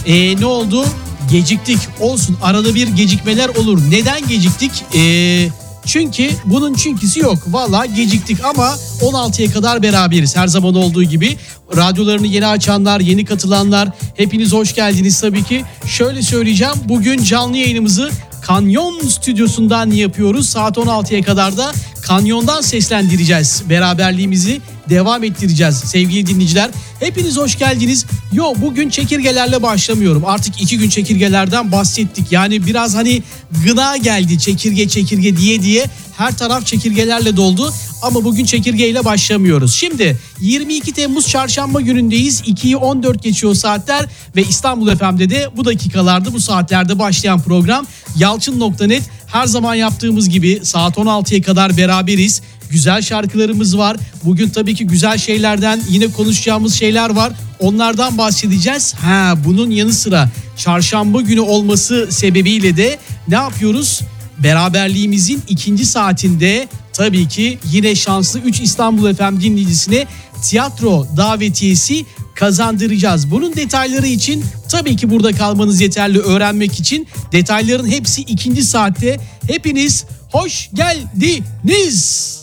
Ne oldu? Geciktik. Olsun, arada bir gecikmeler olur. Neden geciktik? Çünkü bunun çünküsü yok. Valla geciktik ama 16'ya kadar beraberiz. Her zaman olduğu gibi radyolarını yeni açanlar, yeni katılanlar hepiniz hoş geldiniz tabii ki. Şöyle söyleyeceğim, bugün canlı yayınımızı Kanyon stüdyosundan yapıyoruz. Saat 16'ya kadar da Kanyon'dan seslendireceğiz. Beraberliğimizi devam ettireceğiz sevgili dinleyiciler. Hepiniz hoş geldiniz. Bugün çekirgelerle başlamıyorum. Artık 2 gün çekirgelerden bahsettik. Yani biraz hani gına geldi çekirge diye her taraf çekirgelerle doldu. Ama bugün çekirgeyle başlamıyoruz. Şimdi 22 Temmuz Çarşamba günündeyiz. 2'yi 14 geçiyor saatler ve İstanbul FM'de de bu dakikalarda, bu saatlerde başlayan program Yalçın.net. Her zaman yaptığımız gibi saat 16'ya kadar beraberiz. Güzel şarkılarımız var. Bugün tabii ki güzel şeylerden yine konuşacağımız şeyler var. Onlardan bahsedeceğiz. Bunun yanı sıra çarşamba günü olması sebebiyle de ne yapıyoruz? Beraberliğimizin ikinci saatinde tabii ki yine şanslı 3 İstanbul FM dinleyicisine tiyatro davetiyesi kazandıracağız. Bunun detayları için tabii ki burada kalmanız yeterli öğrenmek için. Detayların hepsi ikinci saatte. Hepiniz hoş geldiniz.